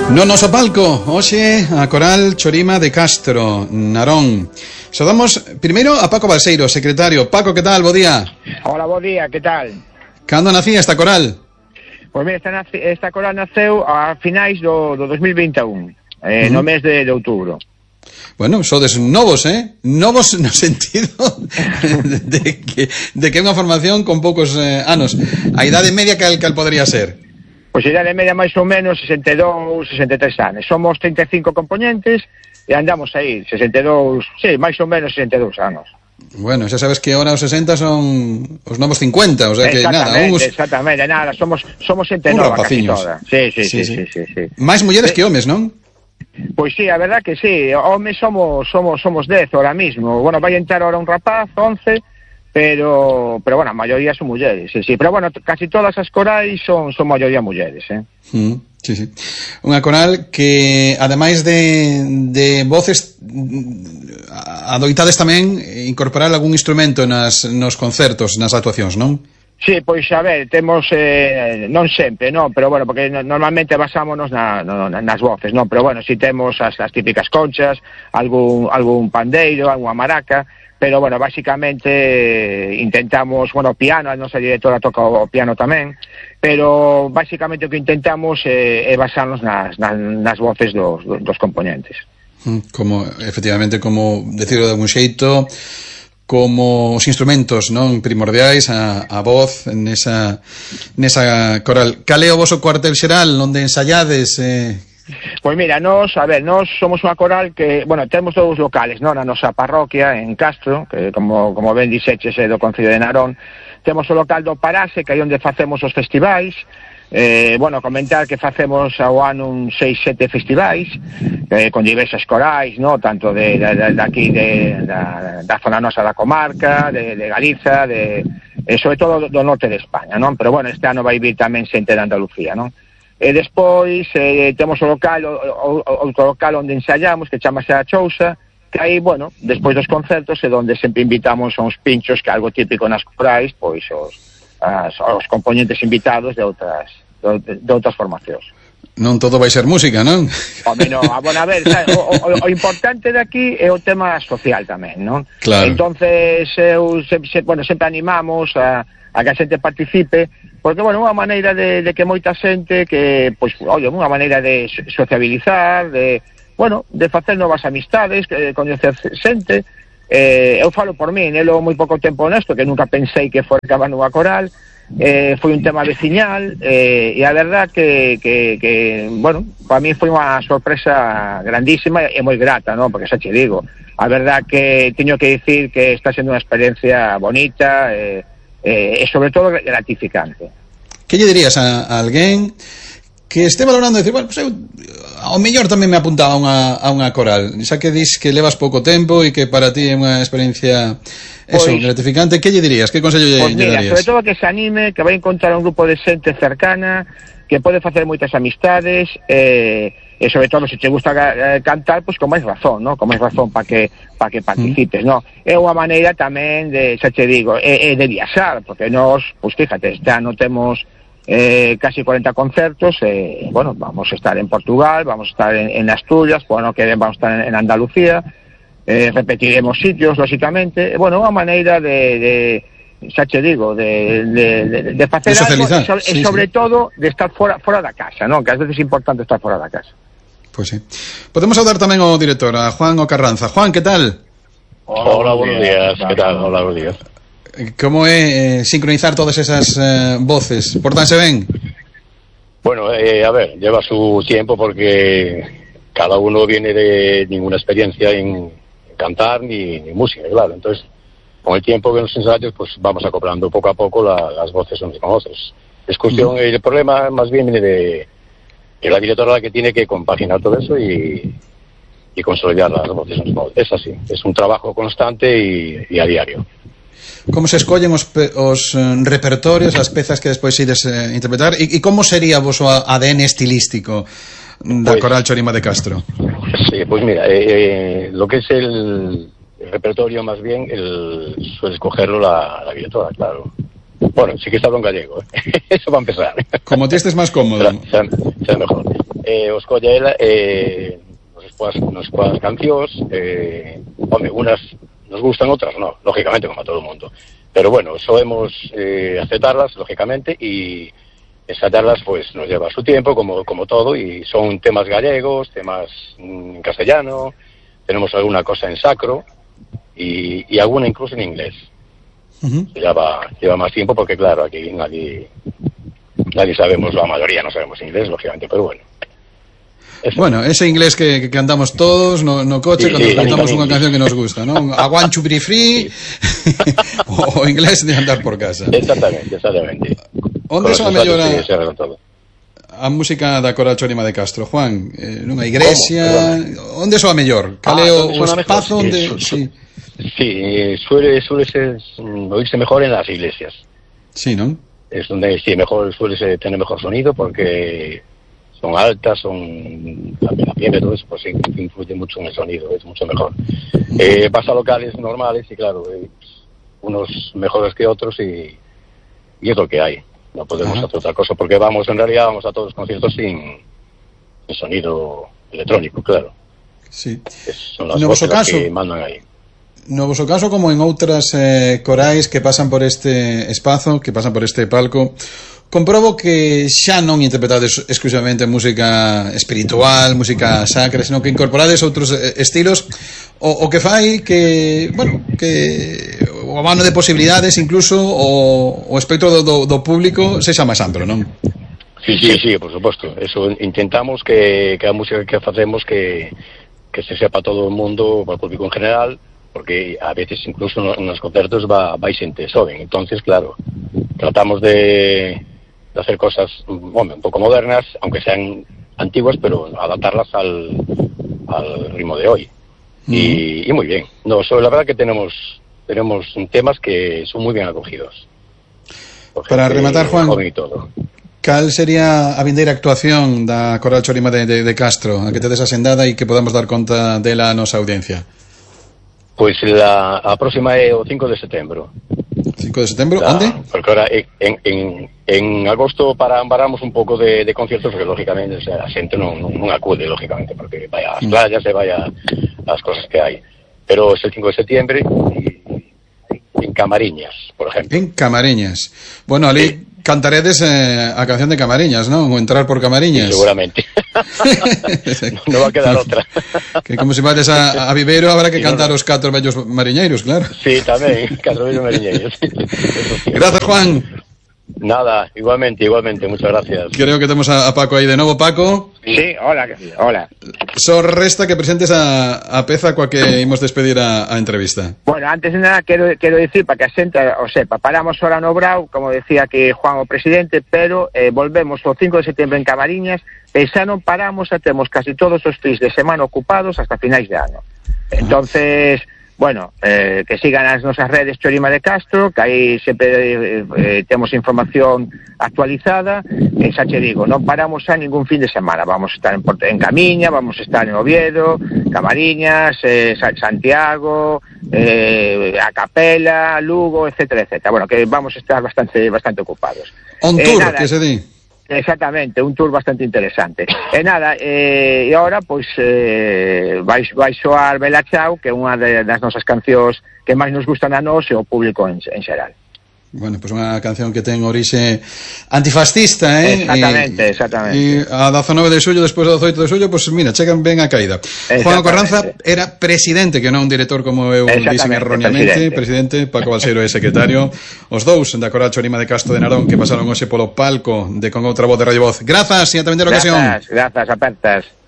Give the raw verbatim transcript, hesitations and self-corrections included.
No noso palco, hoxe a Coral Chorima de Castro, Narón. Saudamos primeiro a Paco Balseiro, secretario. Paco, que tal? Bo día. Hola, bo día, que tal? Cando nacía esta coral? Pois mira, esta, esta coral naceu a finais do, do dos mil vinte e un, eh, uh-huh. no mes de, de outubro. Bueno, sodes novos, eh? Novos no sentido de que, de que é unha formación con poucos eh, anos. A idade media cal, cal podría ser? Pois a idade media máis ou menos sesenta e dous, sesenta e tres anos. Somos trinta e cinco componentes e andamos aí, sesenta e dous, sí, máis ou menos sesenta e dous anos. Bueno, xa sabes que ahora os sesenta son os novos cincuenta, o sea que nada, uns... Exactamente, nada, somos somos xente nova casi toda. Sí, sí, sí, sí, sí, sí, sí. Máis mulleres sí. que homes, non? Pois sí, a verdad que sí, homes somos somos somos dez ahora mismo. Bueno, vai entrar ahora un rapaz, once, pero pero bueno, a maioría son mulleres, sí, sí, pero bueno, casi todas as corais son son maioría mulleres, eh. Mm, sí, sí. Unha coral que ademais de de voces adoitades tamén incorporar algún instrumento nas nos concertos, nas actuacións, non? Sí, pois a ver, temos eh, non sempre, non, pero bueno, porque normalmente basámonos na, no, nas voces, non, pero bueno, si temos as, as típicas conchas, algún algún pandeiro, algunha maraca, pero bueno, basicamente intentamos, bueno, o piano, a nosa directora toca o piano tamén, pero basicamente o que intentamos eh, é basarnos nas, nas, nas voces dos, dos componentes. Como, efectivamente, como decirlo de algún xeito, como os instrumentos, non, primordiais, a, a voz nesa, nesa coral. Cal é o voso cuartel xeral, onde ensayades? Eh... Pois mira, nos, a ver, nos somos unha coral que, bueno, temos dous locales, non, na nosa parroquia en Castro, que como, como ben dixeches é do Concello de Narón. Temos o local do Parase, que é onde facemos os festivais. Eh, bueno, comentar que facemos ao ano un seis, sete festivais eh, con diversas corais, no? Tanto de, de, de, de aquí de, da, da zona nosa da comarca, de, de Galiza, de, eh, sobre todo do norte de España, non? Pero bueno, este ano vai vir tamén xente de Andalucía, non? E despois eh, temos o local, o, o, o local onde ensayamos, que chamase a Chousa, que aí, bueno, despois dos concertos é onde sempre invitamos a uns pinchos, que é algo típico nas corais, pois os As, os componentes invitados de outras de, de outras formacións. Non todo vai ser música, non? Home, no, a, bueno, a ver, sabe, o, o, o importante de aquí é o tema social tamén, non? Claro. Entonces, eu, se, se, bueno, sempre animamos a, a que a xente participe, porque, bueno, unha maneira de, de que moita xente que, pois, ollo, unha maneira de sociabilizar, de, bueno, de facer novas amistades, de coñecer xente. Eh, eu falo por mí, nelo moi pouco tempo nesto, que nunca pensei que foi acabar nunha coral, eh, foi un tema veciñal, eh, e a verdad que, que, que bueno, para mí foi unha sorpresa grandísima e moi grata, non? Porque xa che digo, a verdad que teño que dicir que está sendo unha experiencia bonita e, eh, e sobre todo gratificante. Que lle dirías a, a alguén que este valorando decir, bueno, pues eu ao mellor tamén me apuntaba a unha, a unha coral, xa que dis que levas pouco tempo e que para ti é unha experiencia eso, pues, gratificante, que lle dirías? Que consello lle, pues mira, lle darías? Sobre todo que se anime, que vai encontrar un grupo de xente cercana, que pode facer moitas amistades, eh, e sobre todo se te gusta eh, cantar, pois pues, con máis razón, ¿no? Con máis razón para que para que participes, mm. ¿no? É unha maneira tamén de, xa te digo, é, é de viaxar, porque nós, pois pues, fíjate, este ano temos Eh, casi cuarenta concertos, eh, bueno, vamos a estar en Portugal, vamos a estar en, en Asturias, bueno, que vamos a estar en, en Andalucía, eh, repetiremos sitios, lógicamente, eh, bueno, unha maneira de, de xa che digo, de, de, de, de facer de algo, e, so, sí, e sobre sí. todo de estar fora, fora da casa, non? Que ás veces é importante estar fora da casa. Pois pues sí. Podemos saudar tamén ao director, a Juan Ocarranza. Juan, que tal? Hola, Hola buenos días, días. Que tal? Hola, buenos días. Como é eh, sincronizar todas esas eh, voces? Portanse ben? Bueno, eh, a ver, lleva su tiempo porque cada uno viene de ninguna experiencia en cantar ni, ni música, claro. Entonces, con el tiempo que los ensayos, pues vamos acoplando poco a poco la, las voces unos con otros. Es cuestión, mm. el problema más bien viene de, de la directora la que tiene que compaginar todo eso y, y consolidar las voces unos con otros. Es así, es un trabajo constante y, y a diario. Como se escollen os, os eh, repertorios, as pezas que despois ides eh, interpretar, e, e como sería vos o A D N estilístico da pues, Coral Chorima de Castro? Sí, pues mira, eh, lo que es el, el repertorio más bien, el, suele escogerlo la, la directora, claro. Bueno, sí que está en gallego, ¿eh? Eso va a empezar. Como te estés más cómodo. Será, será, será mejor. eh, os colle ela eh, nos coas, nos coas cancións eh, home, unas nos gustan, outras no, lógicamente como a todo o mundo, pero bueno, soemos eh, aceptarlas, lógicamente, y ensayarlas pues nos lleva su tiempo, como, como todo, y son temas gallegos, temas en castellano, tenemos alguna cosa en sacro y, y alguna incluso en inglés. Uh-huh. Lleva, lleva más tiempo porque claro, aquí nadie nadie sabemos, la mayoría no sabemos inglés, lógicamente, pero bueno. Eso. Bueno, ese inglés que, que cantamos todos no, no coche, sí, cuando sí, cantamos unha canción que nos gusta, ¿no? I want to be free, sí. o, o inglés de andar por casa. Exactamente, exactamente. Onde soa mellor a, a música da Coral Chorima de Castro, Juan? Eh, nunha iglesia? Onde soa mellor? Cale ah, o espazo onde... Sí, sí, suele, suele ser, oírse mejor en las iglesias. Sí, ¿no? Es donde sí, mejor suele ser, tener mejor sonido porque son altas, son la piel, todo eso, pues influye mucho en el sonido, es mucho mejor. Eh, vas a locales normales y claro, eh, unos mejores que otros y, y es lo que hay. No podemos Ajá. hacer otra cosa porque vamos, en realidad vamos a todos los conciertos sin, sin sonido electrónico, claro. Sí. Es, son las voces las que mandan aí. No voso caso, como en outras eh, corais que pasan por este espazo, que pasan por este palco, comprobo que xa non interpretades exclusivamente música espiritual, música sacra, sino que incorporades outros estilos, o, o que fai que, bueno, que o abano de posibilidades, incluso o, o espectro do, do, do público sexa máis amplo, non? Sí, sí, sí, por suposto. Eso intentamos que, que a música que facemos que, que se sepa todo o mundo, para o público en general, porque a veces incluso nos concertos va, vai xente xoven, entonces claro, tratamos de, de hacer cosas bueno, un pouco modernas, aunque sean antiguas, pero adaptarlas al, al ritmo de hoy. Mm. Y, y muy bien. No, so, la verdad que tenemos tenemos temas que son muy bien acogidos. Para rematar, Juan, cal sería a vindeira actuación da Coral Chorima de, de, de Castro, a que tedes asendada e que podamos dar conta dela a nosa audiencia? Pois la, a próxima é o cinco de setembro. cinco de setembro, la, onde? Porque ahora en, en, en agosto para, paramos un pouco de, de conciertos, porque lógicamente o sea, a xente non, non, non acude, lógicamente, porque vai ás playas e vai a, as cosas que hai. Pero é o cinco de setembro e en Camariñas, por exemplo. En Camariñas. Bueno, ali... Sí. Cantaredes eh, a canción de Camariñas, ¿no? O entrar por Camariñas. Sí, seguramente. No va a quedar otra. Que como si vayas a, a Viveiro habrá que sí, cantar no, no. Os catro bellos mariñeiros, claro. Sí, tamén, catro bellos mariñeiros. Gracias, Juan. Nada, igualmente, igualmente, muchas gracias. Creo que tenemos a, a Paco aí de novo, Paco. Sí, hola, hola. Só resta que presentes a, a peza coa que imos despedir a, a entrevista. Bueno, antes de nada, quero, quero decir, para que a xente o sepa, paramos ahora no Brau, como decía que Juan o presidente, pero eh, volvemos o cinco de setembro en Camariñas, e xa non paramos, xa temos casi todos os fins de semana ocupados hasta finais de ano. Entonces... Bueno, eh, que sigan as nosas redes Chorima de Castro, que aí sempre eh, eh, temos información actualizada, e xa che digo, non paramos a ningún fin de semana, vamos a estar en, Porte, en Camiña, vamos a estar en Oviedo, Camariñas, eh, Santiago, eh, a Capela, Lugo, etcétera, etcétera. Bueno, que vamos a estar bastante bastante ocupados. On tour, eh, nada, que se di? Exactamente, un tour bastante interesante. E nada, e eh, agora, pois, eh, vai, vai soar Bela Chao, que é unha de, das nosas cancións que máis nos gustan a nós e ao público en, en xeral. Bueno, pois pues unha canción que ten orixe antifascista, eh? Exactamente, e, exactamente. E a dezanove de xullo, despois do dezoito de xullo, pois pues, mira, chegan ben a caída. Juan Carranza era presidente, que non un director como eu dixen erróneamente, presidente, Paco Balseiro é secretario, os dous da Coral Chorima de Castro de Narón que pasaron hoxe polo palco de Con Outra Voz de Radio Voz. Grazas e ata vender ocasión. Grazas, grazas, apertas.